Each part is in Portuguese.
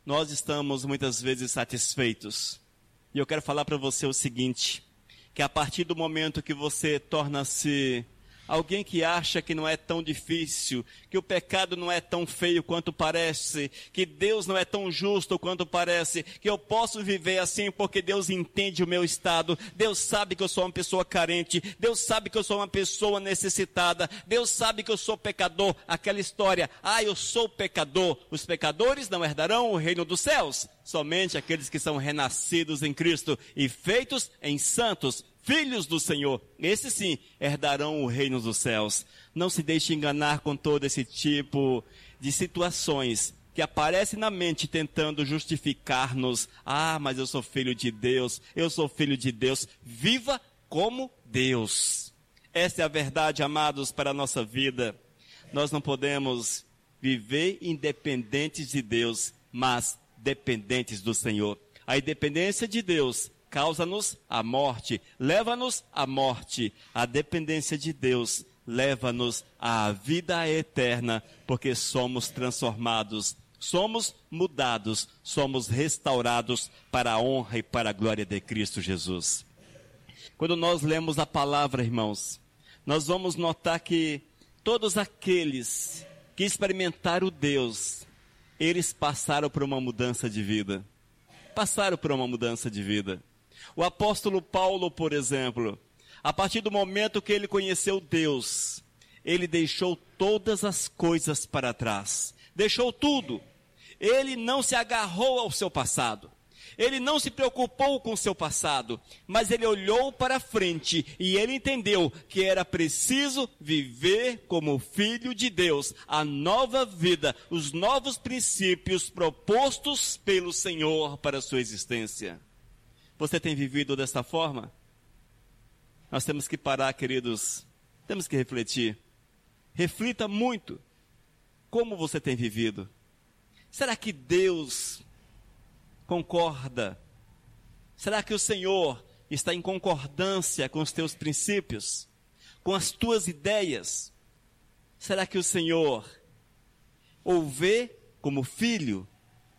nós estamos muitas vezes satisfeitos. E eu quero falar para você o seguinte, que a partir do momento que você torna-se alguém que acha que não é tão difícil, que o pecado não é tão feio quanto parece, que Deus não é tão justo quanto parece, que eu posso viver assim porque Deus entende o meu estado, Deus sabe que eu sou uma pessoa carente, Deus sabe que eu sou uma pessoa necessitada, Deus sabe que eu sou pecador, aquela história, eu sou pecador, os pecadores não herdarão o reino dos céus, somente aqueles que são renascidos em Cristo e feitos em santos, filhos do Senhor, esses sim herdarão o reino dos céus. Não se deixe enganar com todo esse tipo de situações que aparecem na mente tentando justificar-nos. Mas eu sou filho de Deus, eu sou filho de Deus. Viva como Deus. Essa é a verdade, amados, para a nossa vida. Nós não podemos viver independentes de Deus, mas dependentes do Senhor. A independência de Deus causa-nos a morte, leva-nos à morte. A dependência de Deus leva-nos à vida eterna, porque somos transformados, somos mudados, somos restaurados para a honra e para a glória de Cristo Jesus. Quando nós lemos a palavra, irmãos, nós vamos notar que todos aqueles que experimentaram Deus, eles passaram por uma mudança de vida. Passaram por uma mudança de vida. O apóstolo Paulo, por exemplo, a partir do momento que ele conheceu Deus, ele deixou todas as coisas para trás. Deixou tudo. Ele não se agarrou ao seu passado. Ele não se preocupou com o seu passado, mas ele olhou para frente e ele entendeu que era preciso viver como filho de Deus, a nova vida, os novos princípios propostos pelo Senhor para a sua existência. Você tem vivido dessa forma? Nós temos que parar, queridos, temos que refletir. Reflita muito como você tem vivido. Será que Deus concorda? Será que o Senhor está em concordância com os teus princípios? Com as tuas ideias? Será que o Senhor o vê como filho?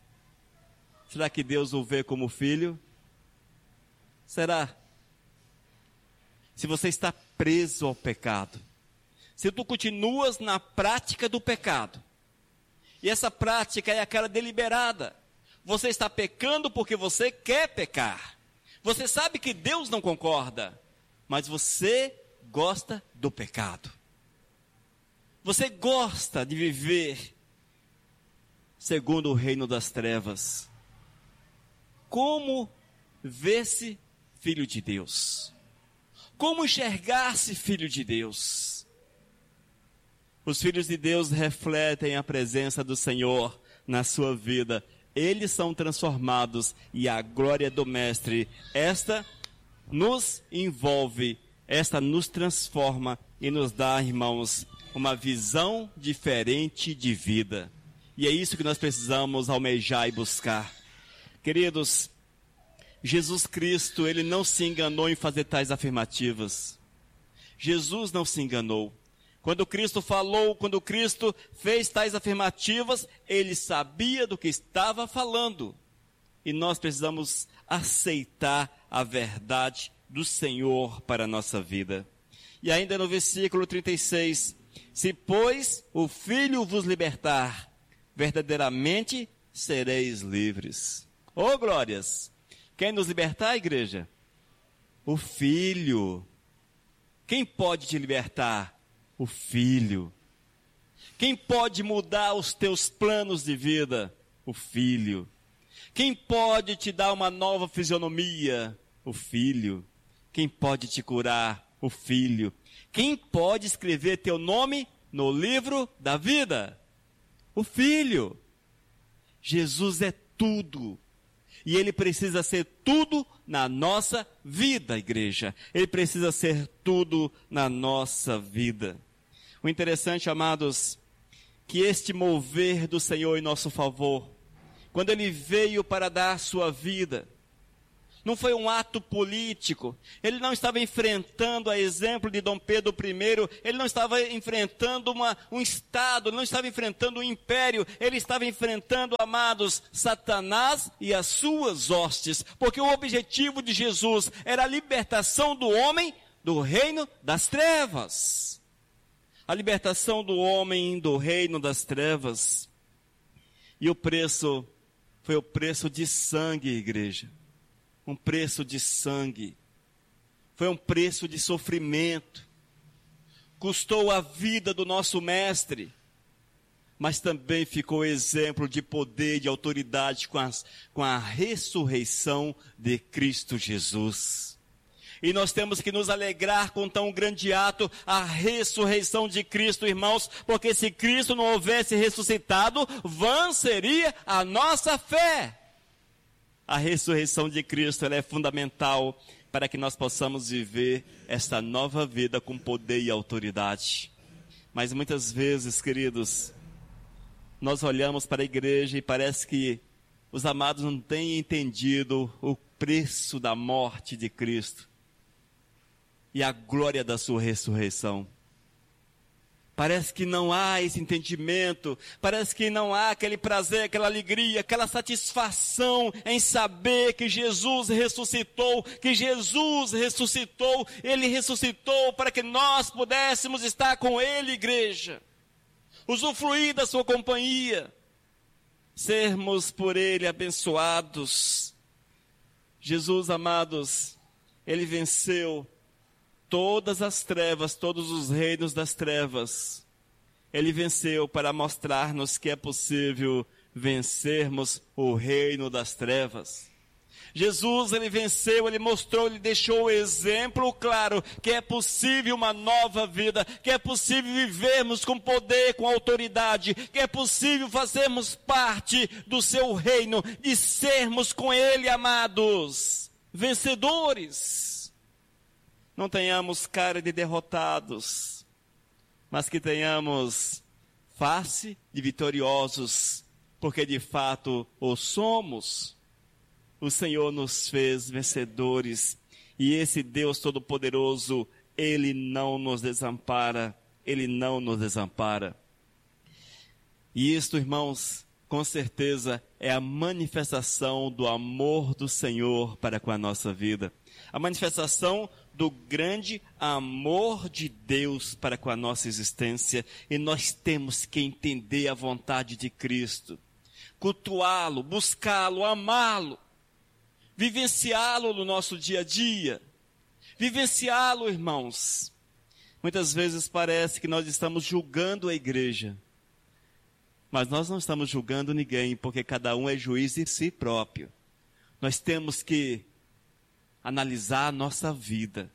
Será que Deus o vê como filho? Será? Se você está preso ao pecado, se tu continuas na prática do pecado, e essa prática é aquela deliberada, você está pecando porque você quer pecar, você sabe que Deus não concorda, mas você gosta do pecado, você gosta de viver segundo o reino das trevas. Como ver-se filho de Deus? Como enxergar-se filho de Deus? Os filhos de Deus refletem a presença do Senhor na sua vida. Eles são transformados e a glória do Mestre, esta nos envolve, esta nos transforma e nos dá, irmãos, uma visão diferente de vida. E é isso que nós precisamos almejar e buscar. Queridos, Jesus Cristo, ele não se enganou em fazer tais afirmativas. Jesus não se enganou. Quando Cristo falou, quando Cristo fez tais afirmativas, ele sabia do que estava falando. E nós precisamos aceitar a verdade do Senhor para a nossa vida. E ainda no versículo 36, se pois o Filho vos libertar, verdadeiramente sereis livres. Oh glórias! Quem nos libertar, igreja? O Filho. Quem pode te libertar? O Filho. Quem pode mudar os teus planos de vida? O Filho. Quem pode te dar uma nova fisionomia? O Filho. Quem pode te curar? O Filho. Quem pode escrever teu nome no livro da vida? O Filho. Jesus é tudo. E ele precisa ser tudo na nossa vida, igreja. Ele precisa ser tudo na nossa vida. O interessante, amados, que este mover do Senhor em nosso favor, quando ele veio para dar sua vida, não foi um ato político. Ele não estava enfrentando, a exemplo de Dom Pedro I, ele não estava enfrentando um Estado, ele não estava enfrentando um império, ele estava enfrentando, amados, Satanás e as suas hostes, porque o objetivo de Jesus era a libertação do homem do reino das trevas. A libertação do homem do reino das trevas. E o preço foi o preço de sangue, igreja. Um preço de sangue. Foi um preço de sofrimento. Custou a vida do nosso mestre. Mas também ficou exemplo de poder e de autoridade com a ressurreição de Cristo Jesus. E nós temos que nos alegrar com tão grande ato, a ressurreição de Cristo, irmãos, porque se Cristo não houvesse ressuscitado, vã seria a nossa fé. A ressurreição de Cristo, ela é fundamental para que nós possamos viver esta nova vida com poder e autoridade. Mas muitas vezes, queridos, nós olhamos para a igreja e parece que os amados não têm entendido o preço da morte de Cristo e a glória da sua ressurreição. Parece que não há esse entendimento, parece que não há aquele prazer, aquela alegria, aquela satisfação em saber que Jesus ressuscitou, Ele ressuscitou para que nós pudéssemos estar com Ele, igreja, usufruir da sua companhia, sermos por Ele abençoados. Jesus, amados, Ele venceu todas as trevas, todos os reinos das trevas. Ele venceu para mostrar-nos que é possível vencermos o reino das trevas. Jesus, Ele venceu, Ele mostrou, Ele deixou o exemplo claro que é possível uma nova vida, que é possível vivermos com poder, com autoridade, que é possível fazermos parte do seu reino, de sermos com Ele, amados, vencedores. Não tenhamos cara de derrotados, mas que tenhamos face de vitoriosos, porque de fato o somos. O Senhor nos fez vencedores, e esse Deus Todo-Poderoso, Ele não nos desampara, Ele não nos desampara. E isto, irmãos, com certeza é a manifestação do amor do Senhor para com a nossa vida. A manifestação do grande amor de Deus para com a nossa existência, e nós temos que entender a vontade de Cristo, cultuá-lo, buscá-lo, amá-lo, vivenciá-lo no nosso dia a dia, vivenciá-lo, irmãos. Muitas vezes parece que nós estamos julgando a igreja, mas nós não estamos julgando ninguém, porque cada um é juiz de si próprio. Nós temos que analisar a nossa vida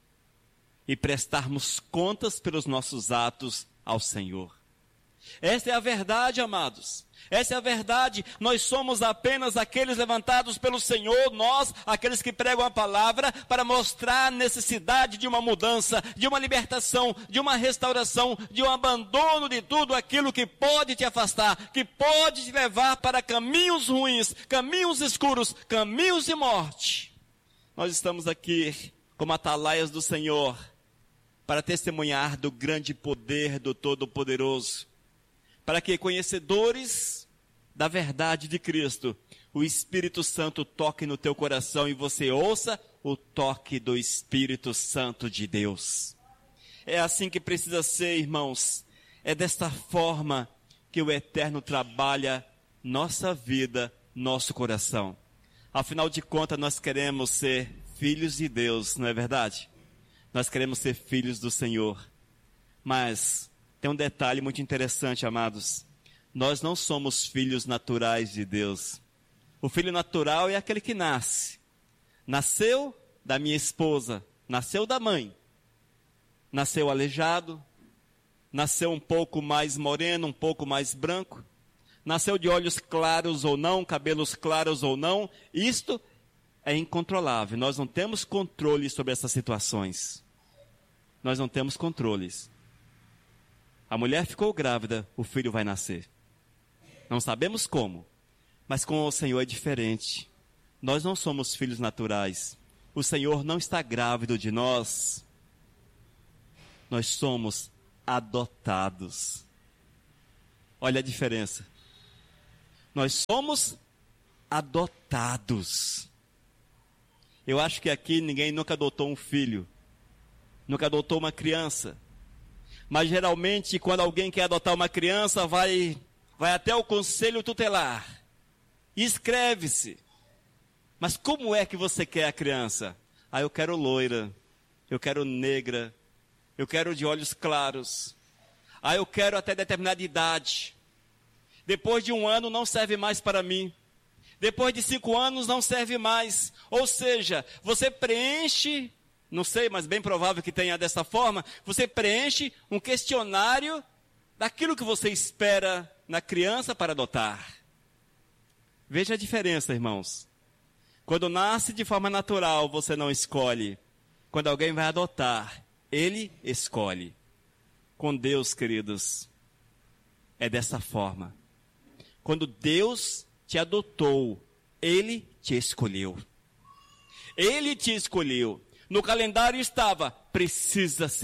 e prestarmos contas pelos nossos atos ao Senhor. Esta é a verdade, amados. Essa é a verdade. Nós somos apenas aqueles levantados pelo Senhor, nós, aqueles que pregam a palavra, para mostrar a necessidade de uma mudança, de uma libertação, de uma restauração, de um abandono de tudo aquilo que pode te afastar, que pode te levar para caminhos ruins, caminhos escuros, caminhos de morte. Nós estamos aqui como atalaias do Senhor, para testemunhar do grande poder do Todo-Poderoso, para que, conhecedores da verdade de Cristo, o Espírito Santo toque no teu coração e você ouça o toque do Espírito Santo de Deus. É assim que precisa ser, irmãos. É desta forma que o Eterno trabalha nossa vida, nosso coração. Afinal de contas, nós queremos ser filhos de Deus, não é verdade? Nós queremos ser filhos do Senhor. Mas tem um detalhe muito interessante, amados. Nós não somos filhos naturais de Deus. O filho natural é aquele que nasce. Nasceu da minha esposa, nasceu da mãe. Nasceu aleijado, nasceu um pouco mais moreno, um pouco mais branco. Nasceu de olhos claros ou não, cabelos claros ou não, isto é incontrolável. Nós não temos controle sobre essas situações. Nós não temos controles. A mulher ficou grávida, o filho vai nascer. Não sabemos como, mas com o Senhor é diferente. Nós não somos filhos naturais. O Senhor não está grávido de nós. Nós somos adotados. Olha a diferença. Nós somos adotados. Eu acho que aqui ninguém nunca adotou um filho. Nunca adotou uma criança. Mas geralmente quando alguém quer adotar uma criança, vai até o conselho tutelar. E inscreve-se. Mas como é que você quer a criança? Eu quero loira, eu quero negra, eu quero de olhos claros. Eu quero até determinada idade. Depois de 1 ano não serve mais para mim. Depois de 5 anos não serve mais. Ou seja, você preenche, não sei, mas bem provável que tenha dessa forma, você preenche um questionário daquilo que você espera na criança para adotar. Veja a diferença, irmãos. Quando nasce de forma natural, você não escolhe. Quando alguém vai adotar, ele escolhe. Com Deus, queridos, é dessa forma. Quando Deus te adotou, Ele te escolheu. Ele te escolheu. No calendário estava, precisa ser